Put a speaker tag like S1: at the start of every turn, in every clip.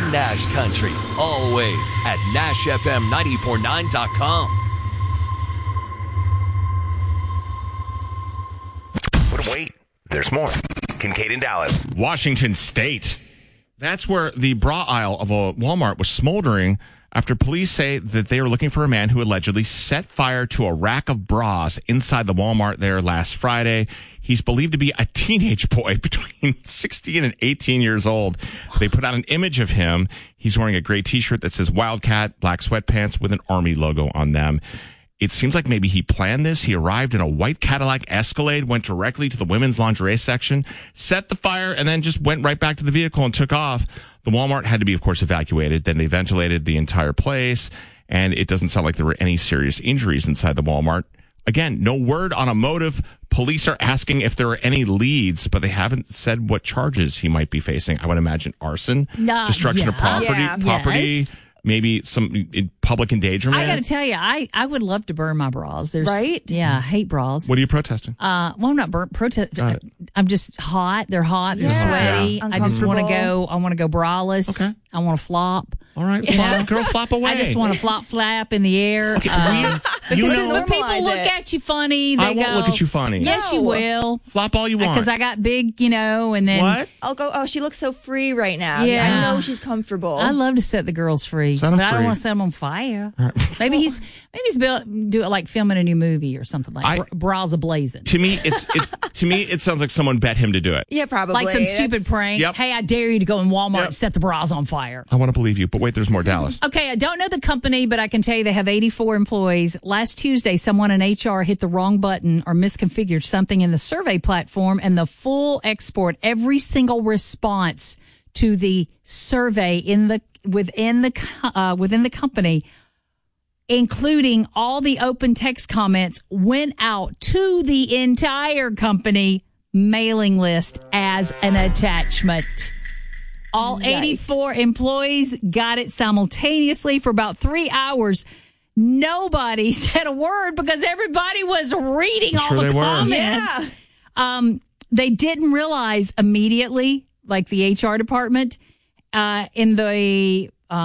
S1: Nash Country, always at NashFM949.com.
S2: But wait, there's more. Kincaid in Dallas.
S3: Washington State. That's where the bra aisle of a Walmart was smoldering after police say that they were looking for a man who allegedly set fire to a rack of bras inside the Walmart there last Friday. He's believed to be a teenage boy between 16 and 18 years old. They put out an image of him. He's wearing a gray T-shirt that says Wildcat, black sweatpants with an Army logo on them. It seems like maybe he planned this. He arrived in a white Cadillac Escalade, went directly to the women's lingerie section, set the fire, and then just went right back to the vehicle and took off. The Walmart had to be, of course, evacuated. Then they ventilated the entire place, and it doesn't sound like there were any serious injuries inside the Walmart. Again, no word on a motive. Police are asking if there are any leads, but they haven't said what charges he might be facing. I would imagine arson, destruction of property,
S4: Yes.
S3: maybe some public endangerment.
S4: I got to tell you, I would love to burn my bras.
S5: Right?
S4: Yeah, I hate bras.
S3: What are you protesting?
S4: Well, I'm not I'm just hot. They're hot. They're sweaty.
S5: Yeah.
S4: I just want to
S5: Uncomfortable.
S4: go. I want to go braless.
S3: Okay.
S4: I want to flop.
S3: All right, flop, girl, flop away.
S4: I just want to flap in the air.
S3: You know,
S4: When people
S5: Normalize
S4: look
S5: it.
S4: at you funny, they
S3: I won't
S4: go,
S3: look at you funny.
S4: Yes, you
S5: No.
S4: will.
S3: Flop all you want.
S4: Because I got big, and then
S3: What?
S5: I'll go, oh, she looks so free right now.
S4: Yeah.
S5: I know she's comfortable.
S4: I love to set the girls free,
S3: Set 'em
S4: but I don't
S3: free.
S4: want to set them on fire. Maybe he's do it like filming a new movie or something like bras ablazing.
S3: To me, it sounds like someone bet him to do it.
S5: Yeah, probably.
S4: Like some stupid
S5: That's-
S4: prank.
S3: Yep.
S4: Hey, I dare you to go in Walmart
S3: Yep.
S4: and set the bras on fire.
S3: I want to believe you, but wait, there's more, Dallas.
S4: Okay, I don't know the company, but I can tell you they have 84 employees. Last Tuesday, someone in HR hit the wrong button or misconfigured something in the survey platform, and the full export, every single response to the survey within the company, including all the open text comments, went out to the entire company mailing list as an attachment. All 84 employees got it simultaneously for about 3 hours. Nobody said a word because everybody was reading all the comments.
S5: Yeah.
S4: They didn't realize immediately, like the HR department, they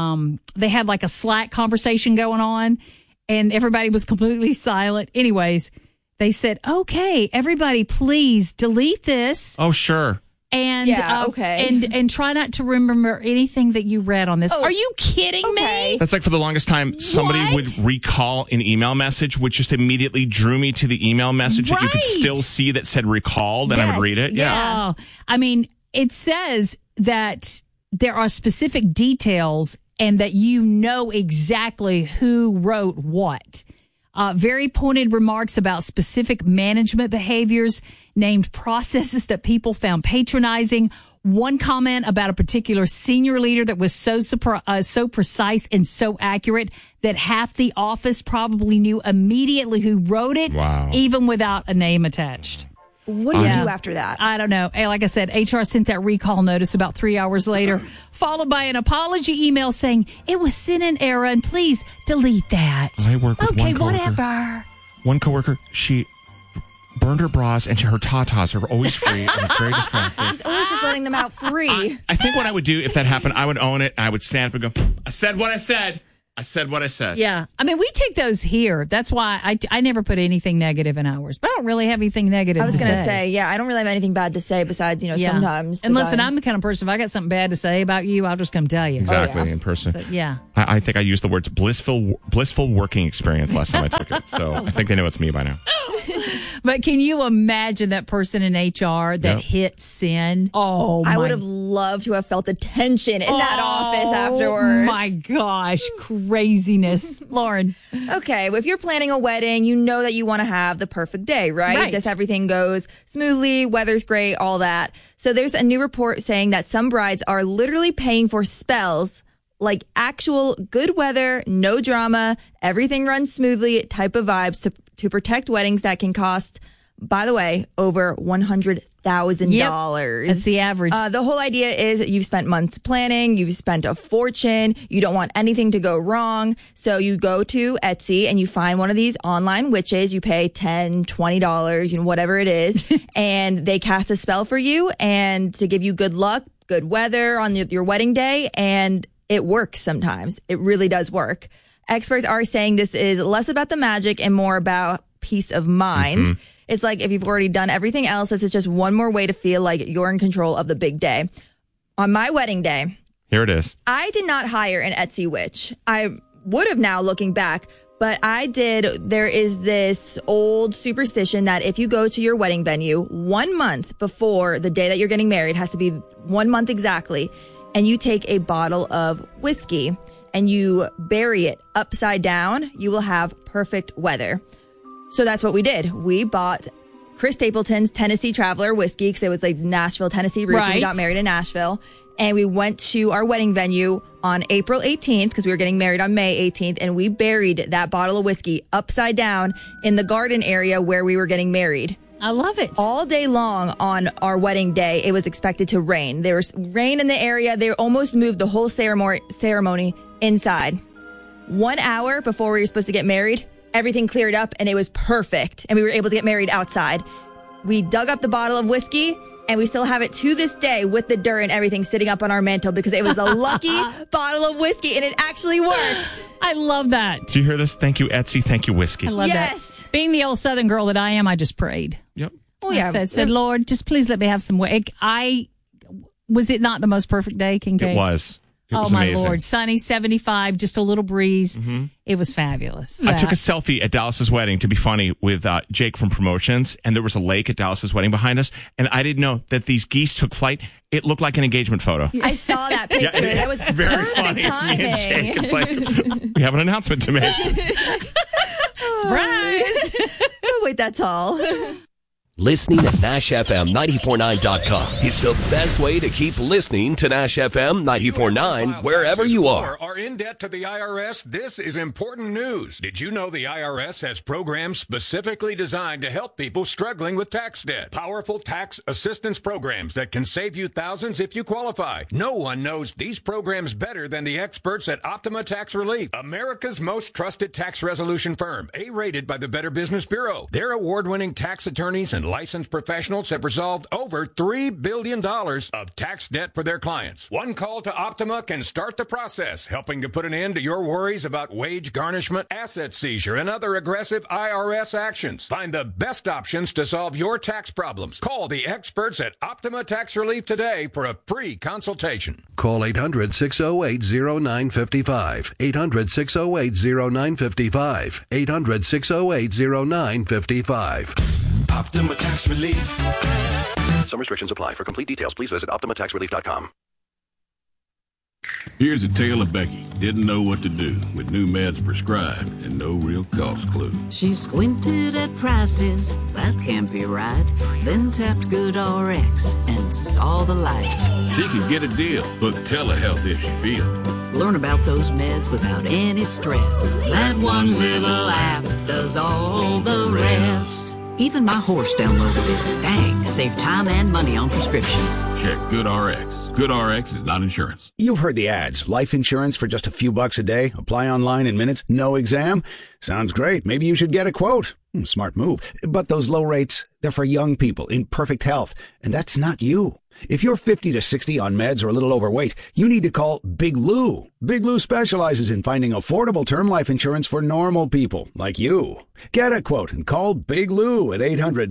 S4: had like a Slack conversation going on, and everybody was completely silent. Anyways, they said, "Okay, everybody, please delete this."
S3: Oh, sure.
S4: And
S5: okay.
S4: and try not to remember anything that you read on this. Are you kidding me?
S3: That's like for the longest time, somebody
S4: What?
S3: would recall an email message, which just immediately drew me to the email message that you could
S4: Right.
S3: still see that said recalled, and I would
S5: Yes.
S3: read it. Yeah.
S4: Oh, I mean, it says that there are specific details and that you know exactly who wrote what. Very pointed remarks about specific management behaviors, named processes that people found patronizing. One comment about a particular senior leader that was so precise and so accurate that half the office probably knew immediately who wrote it,
S3: Wow.
S4: even without a name attached.
S5: What do you do after that?
S4: I don't know. Hey, like I said, HR sent that recall notice about 3 hours later, followed by an apology email saying it was sent in error and please delete that.
S3: I work with
S4: okay,
S3: one coworker.
S4: whatever.
S3: One coworker, she burned her bras and her tatas are always free and it's very distracting.
S5: She's always just letting them out free.
S3: I think what I would do if that happened, I would own it and I would stand up and go, I said what I said. I said what I said.
S4: Yeah. I mean, we take those here. That's why I never put anything negative in ours. But I don't really have anything negative
S5: I was
S4: to
S5: going to say, I don't really have anything bad to say besides,
S4: Yeah.
S5: sometimes.
S4: And
S5: the
S4: listen,
S5: guy-
S4: I'm the kind of person, if I got something bad to say about you, I'll just come tell you.
S3: Exactly,
S5: Oh, yeah.
S3: in person.
S4: So, yeah.
S3: I think I used the words blissful working experience last time I took it. So I think they know it's me by now.
S4: But can you imagine that person in HR that
S3: Yep.
S4: hit send? Oh,
S5: I
S4: my
S5: would have loved to have felt the tension in that office afterwards.
S4: My gosh, craziness. Lauren.
S5: Okay, well, if you're planning a wedding, you know that you want to have the perfect day, right?
S4: Right.
S5: Just everything goes smoothly, weather's great, all that. So there's a new report saying that some brides are literally paying for spells like actual good weather, no drama, everything runs smoothly type of vibes to protect weddings that can cost, by the way, over $100,000.
S4: That's the average.
S5: The whole idea is you've spent months planning, you've spent a fortune, you don't want anything to go wrong. So you go to Etsy and you find one of these online witches, you pay $10, $20, whatever it is, and they cast a spell for you and to give you good luck, good weather on your wedding day, and it works sometimes. It really does work. Experts are saying this is less about the magic and more about peace of mind. Mm-hmm. It's like if you've already done everything else, this is just one more way to feel like you're in control of the big day. On my wedding day,
S3: here it is.
S5: I did not hire an Etsy witch. I would have now looking back, but I did. There is this old superstition that if you go to your wedding venue 1 month before the day that you're getting married, has to be 1 month exactly, and you take a bottle of whiskey and you bury it upside down, you will have perfect weather. So that's what we did. We bought Chris Stapleton's Tennessee Traveler whiskey because it was like Nashville, Tennessee roots. Right. And we got married in Nashville. And we went to our wedding venue on April 18th because we were getting married on May 18th. And we buried that bottle of whiskey upside down in the garden area where we were getting married.
S4: I love it.
S5: All day long on our wedding day, it was expected to rain. There was rain in the area. They almost moved the whole ceremony inside. 1 hour before we were supposed to get married, everything cleared up and it was perfect. And we were able to get married outside. We dug up the bottle of whiskey and we still have it to this day with the dirt and everything sitting up on our mantle because it was a lucky bottle of whiskey and it actually worked.
S4: I love that.
S3: Do you hear this? Thank you, Etsy. Thank you, whiskey.
S4: I love that. Being the old Southern girl that I am, I just prayed.
S3: Yep.
S5: Oh, yeah.
S4: I said, Lord, just please let me have some way. Was it not the most perfect day, Kincaid?
S3: It was. It was
S4: my
S3: amazing.
S4: Lord. Sunny, 75, just a little breeze. Mm-hmm. It was fabulous.
S3: I took a selfie at Dallas's wedding, to be funny, with Jake from Promotions, and there was a lake at Dallas's wedding behind us, and I didn't know that these geese took flight. It looked like an engagement photo.
S5: I saw that picture.
S3: Yeah,
S5: that was
S3: very
S5: perfect
S3: funny.
S5: timing.
S3: It's me and Jake. It's like, we have an announcement to make.
S4: Surprise!
S5: Wait, that's all.
S1: Listening at NashFM949.com is the best way to keep listening to Nash FM 94.9 wherever you are.
S6: Are in debt to the IRS? This is important news. Did you know the IRS has programs specifically designed to help people struggling with tax debt? Powerful tax assistance programs that can save you thousands if you qualify. No one knows these programs better than the experts at Optima Tax Relief, America's most trusted tax resolution firm, A-rated by the Better Business Bureau. Their award-winning tax attorneys and licensed professionals have resolved over $3 billion of tax debt for their clients. One call to Optima can start the process, helping to put an end to your worries about wage garnishment, asset seizure, and other aggressive IRS actions. Find the best options to solve your tax problems. Call the experts at Optima Tax Relief today for a free consultation.
S7: Call 800-608-0955. 800-608-0955. 800-608-0955.
S8: Optima Tax Relief.
S7: Some restrictions apply. For complete details, please visit OptimaTaxRelief.com.
S8: Here's a tale of Becky. Didn't know what to do with new meds prescribed and no real cost clue.
S9: She squinted at prices, that can't be right. Then tapped GoodRx and saw the light.
S8: She could get a deal, book telehealth if she feels.
S9: Learn about those meds without any stress. That one little app does all the rest. Even my horse downloaded it. Dang, save time and money on prescriptions.
S8: Check GoodRx. GoodRx is not insurance.
S10: You've heard the ads. Life insurance for just a few bucks a day. Apply online in minutes. No exam. Sounds great. Maybe you should get a quote. Smart move. But those low rates, they're for young people in perfect health. And that's not you. If you're 50 to 60 on meds or a little overweight, you need to call Big Lou. Big Lou specializes in finding affordable term life insurance for normal people like you. Get a quote and call Big Lou at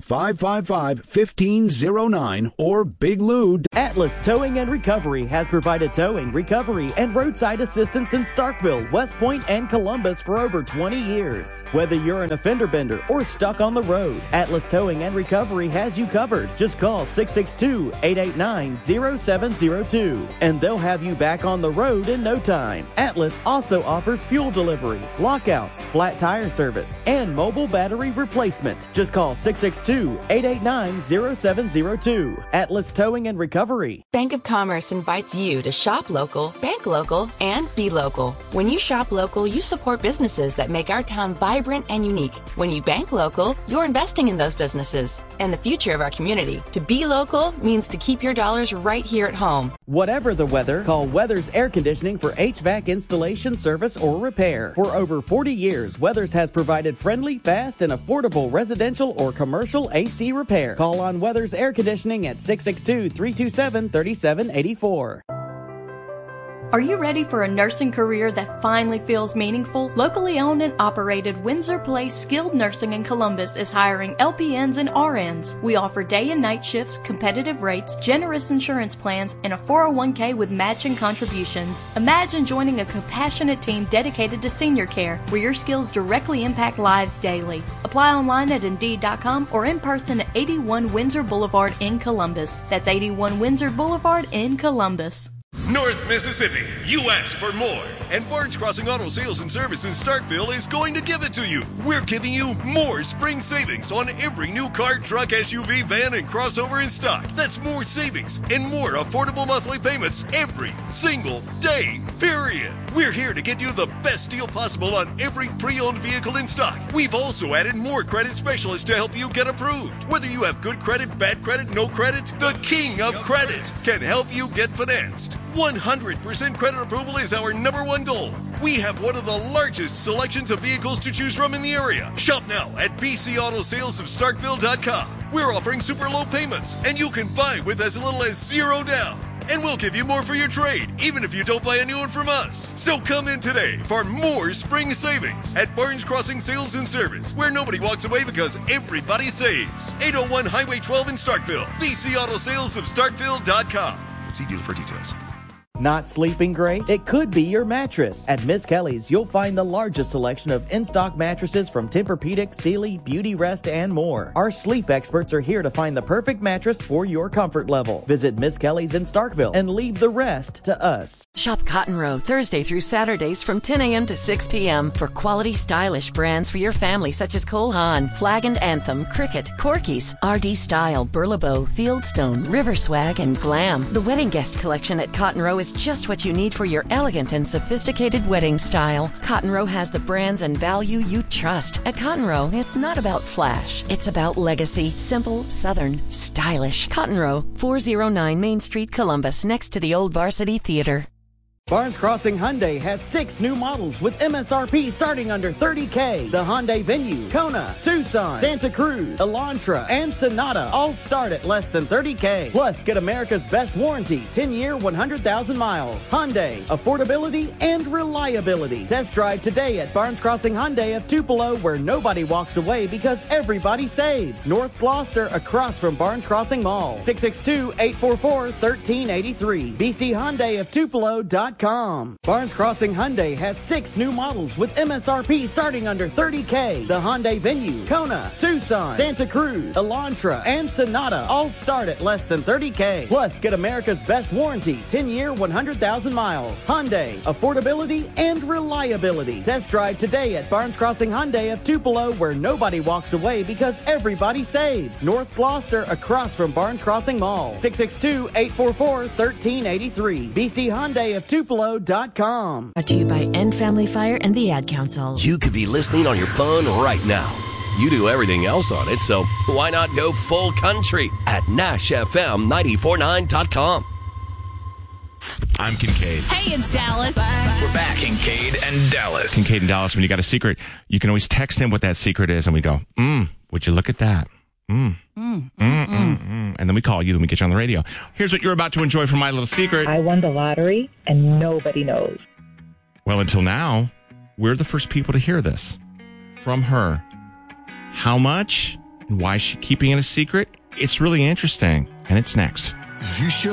S10: 800-555-1509 or Big Lou.
S11: Atlas Towing and Recovery has provided towing, recovery, and roadside assistance in Starkville, West Point, and Columbus for over 20 years. Whether you're an offender bender or stuck on the road, Atlas Towing and Recovery has you covered. Just call 662-889-0702 and they'll have you back on the road in no time. Atlas also offers fuel delivery, lockouts, flat tire service, and mobile battery replacement. Just call 662-889-0702. Atlas Towing and Recovery.
S12: Bank of Commerce invites you to shop local, bank local, and be local. When you shop local, you support businesses that make our town vibrant and unique. When you bank local, you're investing in those businesses and the future of our community. To be local means to keep your dollars right here at home.
S11: Whatever the weather, call Weathers Air Conditioning for HVAC installation, service, or repair. For over 40 years, Weathers has provided friendly, fast, and affordable residential or commercial AC repair. Call on Weathers Air Conditioning at 662-327-3784.
S13: Are you ready for a nursing career that finally feels meaningful? Locally owned and operated Windsor Place Skilled Nursing in Columbus is hiring LPNs and RNs. We offer day and night shifts, competitive rates, generous insurance plans, and a 401k with matching contributions. Imagine joining a compassionate team dedicated to senior care, where your skills directly impact lives daily. Apply online at Indeed.com or in person at 81 Windsor Boulevard in Columbus. That's 81 Windsor Boulevard in Columbus.
S14: North Mississippi, you asked for more, and Barnes Crossing Auto Sales and Service in Starkville is going to give it to you. We're giving you more spring savings on every new car, truck, SUV, van, and crossover in stock. That's more savings and more affordable monthly payments every single day, period. We're here to get you the best deal possible on every pre-owned vehicle in stock. We've also added more credit specialists to help you get approved. Whether you have good credit, bad credit, no credit, the king of credit can help you get financed. 100% credit approval is our #1 goal. We have one of the largest selections of vehicles to choose from in the area. Shop now at bcautosales.starkville.com. We're offering super low payments, and you can buy with as little as $0 down. And we'll give you more for your trade, even if you don't buy a new one from us. So come in today for more spring savings at Barnes Crossing Sales and Service, where nobody walks away because everybody saves. 801 Highway 12 in Starkville. bcautosales.starkville.com. See dealer for details.
S11: Not sleeping great? It could be your mattress. At Miss Kelly's, you'll find the largest selection of in-stock mattresses from Tempur-Pedic, Sealy, Beauty Rest, and more. Our sleep experts are here to find the perfect mattress for your comfort level. Visit Miss Kelly's in Starkville and leave the rest to us.
S15: Shop Cotton Row Thursday through Saturdays from 10 a.m. to 6 p.m. for quality, stylish brands for your family such as Cole Haan, Flag and Anthem, Cricket, Corky's, RD Style, Burlebo, Fieldstone, River Swag, and Glam. The wedding guest collection at Cotton Row is just what you need for your elegant and sophisticated wedding style. Cotton Row has the brands and value you trust. At Cotton Row, it's not about flash. It's about legacy. Simple, southern, stylish. Cotton Row, 409 Main Street, Columbus, next to the old Varsity Theater.
S11: Barnes Crossing Hyundai has 6 new models with MSRP starting under $30K. The Hyundai Venue, Kona, Tucson, Santa Cruz, Elantra, and Sonata all start at less than $30K. Plus, get America's best warranty, 10-year, 100,000 miles. Hyundai, affordability and reliability. Test drive today at Barnes Crossing Hyundai of Tupelo, where nobody walks away because everybody saves. North Gloucester, across from Barnes Crossing Mall. 662-844-1383. bchyundaiofTupelo.com. Barnes Crossing Hyundai has 6 new models with MSRP starting under $30K. The Hyundai Venue, Kona, Tucson, Santa Cruz, Elantra, and Sonata all start at less than $30K. Plus, get America's best warranty, 10-year, 100,000 miles. Hyundai, affordability and reliability. Test drive today at Barnes Crossing Hyundai of Tupelo, where nobody walks away because everybody saves. North Gloucester, across from Barnes Crossing Mall. 662-844-1383. bchyundaiofTupelo.com.
S16: Brought to you by End Family Fire and the Ad Council.
S1: You could be listening on your phone right now. You do everything else on it, so why not go full country at NashFM949.com.
S2: I'm Kincaid.
S4: Hey, it's Dallas.
S2: We're back, Kincaid and Dallas.
S3: Kincaid and Dallas, when you got a secret, you can always text him what that secret is, and we go, would you look at that? And then we call you and we get you on the radio. Here's what you're about to enjoy from My Little Secret.
S17: I won the lottery and nobody knows.
S3: Well, until now, we're the first people to hear this from her. How much and why is she keeping it a secret? It's really interesting, and it's next.
S18: You should.